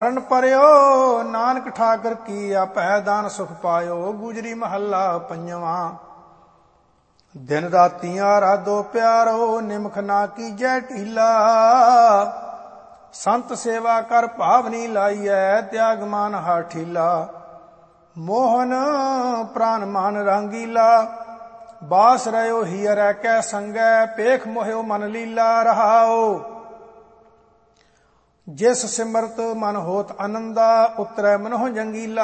Run ਪਰਿਓ Nanak ਠਾਕਰ ਕੀ ਆਪੈ ਦਾਨ ਸੁਖ ਪਾਇਓ। ਗੁਜਰੀ ਮਹੱਲਾ ਪੰਜਵਾਂ। ਦਿਨ ਰਾਤੀਆਂ ਰਾਧੋ ਪਿਆਰੋ ਨਿਮਖ ਨਾ ਕੀਜੈ ਢੀਲਾ। ਸੰਤ ਸੇਵਾ ਕਰ ਭਾਵਨੀ ਲਾਈਐ ਤਿਆਗ ਮਾਨ ਹਾਠੀਲਾ। ਮੋਹਨ ਪ੍ਰਾਨ ਮਨ ਰੰਗੀਲਾ ਬਾਸ ਰਹਿਓ ਹੀਅਰੈ ਕੈ ਸੰਗੈ। ਪੇਖ ਮੋਹਿਓ ਮਨ ਲੀਲਾ ਰਹਾਓ। ਜਿਸ ਸਿਮਰਤ ਮਨ ਹੋਤ ਆਨੰਦਾ ਉਤਰੈ ਮਨੋਹ ਜੰਗੀਲਾ।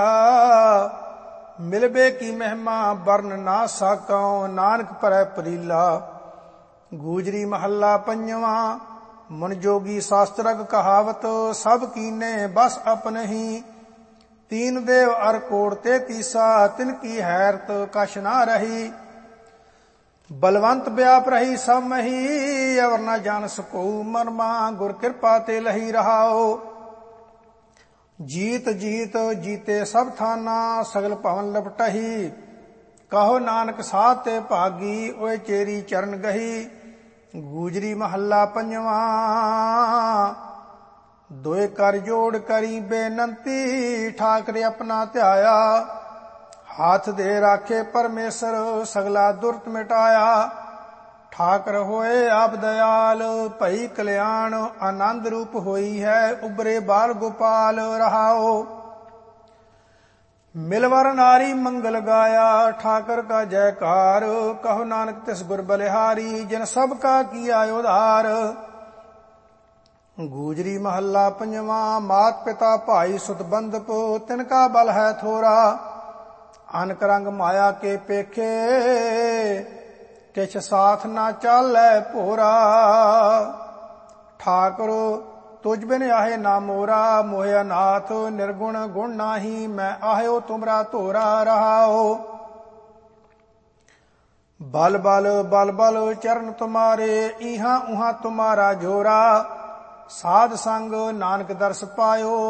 ਮਿਲਬੇ ਕੀ ਮਹਿਮਾ ਬਰਨ ਨਾ ਸਾਕਉ ਨਾਨਕ ਭਰੈ ਪਰੀਲਾ। ਗੂਜਰੀ ਮਹੱਲਾ ਪੰਜਵਾਂ। ਮਨ ਜੋਗੀ ਸ਼ਾਸਤਰਕ ਕਹਾਵਤ ਸਭ ਕੀਨੇ ਬਸ ਆਪਨਹੀ। ਤੀਨ ਦੇਵ ਅਰ ਕੋੜ ਤੇ ਤੀਸਾ ਤਿਨ ਕੀ ਹੈਰਤ ਕਛ ਨਾ ਰਹੀ। ਬਲਵੰਤ ਵਿਆਪ ਰਹੀ ਸਭ ਮਹੀ ਅਵਰ ਨਾ ਜਾਣ ਸਕੋ ਮਰਮਾ। ਗੁਰ ਕਿਰਪਾ ਤੇ ਲਹੀ ਰਹਾਓ। ਜੀਤ ਜੀਤ ਜੀਤੇ ਸਭ ਥਾਨਾ ਸਗਲ ਭਵਨ ਲਪਟਹੀ। ਕਹੋ ਨਾਨਕ ਸਾਧ ਤੇ ਭਾਗੀ ਓਏ ਚੇਰੀ ਚਰਨ ਗਹੀ। ਗੂਜਰੀ ਮਹੱਲਾ ਪੰਜਵਾਂ। ਦੋਏ ਕਰ ਜੋੜ ਕਰੀ ਬੇਨੰਤੀ ਠਾਕਰੇ ਆਪਣਾ ਧਿਆਇਆ। ਹਾਥ ਦੇ ਰਾਖੇ ਪਰਮੇਸ਼ਰ ਸਗਲਾ ਦੁਰਤ ਮਿਟਾਇਆ। ਠਾਕਰ ਹੋਏ ਆਪ ਦਇਆਲ ਭਈ ਕਲਿਆਣ ਆਨੰਦ ਰੂਪ ਹੋਈ ਹੈ ਉਬਰੇ ਬਾਲ ਗੋਪਾਲ ਰਹਾਓ। ਮਿਲਵਰ ਨਾਰੀ ਮੰਗਲ ਗਾਇਆ ਠਾਕਰ ਕਾ ਜੈਕਾਰ। ਕਹੋ ਨਾਨਕ ਤਿਸ ਗੁਰ ਬਲਿਹਾਰੀ ਜਿਨ ਸਭ ਕਾ ਕੀਆ ਉਧਾਰ। ਗੂਜਰੀ ਮਹੱਲਾ ਪੰਜਵਾਂ। ਮਾਤ ਪਿਤਾ ਭਾਈ ਸੁਤ ਬੰਧਪ ਤਿਨ ਕਾ ਬਲ ਹੈ ਥੋਰਾ। ਅਨਕ ਰੰਗ ਮਾਇਆ ਕੇ ਪੇਖੇ ਕਿਛ ਸਾਥ ਨਾ ਚਾਲੈ ਭੋਰਾ। ਠਾਕੁਰ ਤੁਝ ਬਿਨ ਆਹੇ ਨਾ ਮੋਰਾ। ਮੋਹਿ ਅਨਾਥ ਨਿਰਗੁਣ ਗੁਣ ਨਾਹੀ ਮੈਂ ਆਹਿਓ ਤੁਮਰਾ ਧੋਰਾ ਰਹਾਓ। ਬਲ ਬਲ ਬਲ ਬਲ ਚਰਨ ਤੁਮਾਰੇ ਇਹਾਂ ਉਹਾਂ ਤੁਮਾਰਾ ਜੋਰਾ। ਸਾਧ ਸੰਗ ਨਾਨਕ ਦਰਸ ਪਾਇਓ